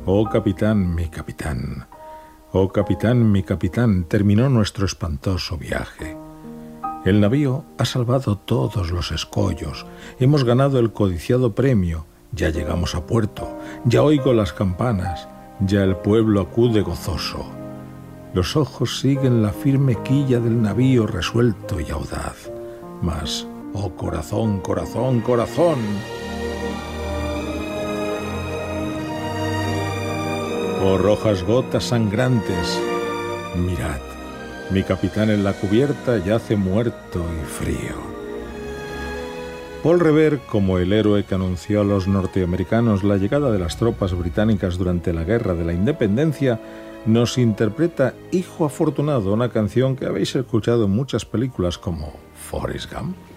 Oh capitán, mi capitán. Oh capitán, mi capitán, terminó nuestro espantoso viaje. El navío ha salvado todos los escollos. Hemos ganado el codiciado premio. Ya llegamos a puerto. Ya oigo las campanas. Ya el pueblo acude gozoso. Los ojos siguen la firme quilla del navío resuelto y audaz. Mas, oh corazón, corazón, corazón. Oh rojas gotas sangrantes. Mirad, mi capitán en la cubierta yace muerto y frío. Paul Revere, como el héroe que anunció a los norteamericanos la llegada de las tropas británicas durante la Guerra de la Independencia, nos interpreta Hijo Afortunado, una canción que habéis escuchado en muchas películas como Forrest Gump.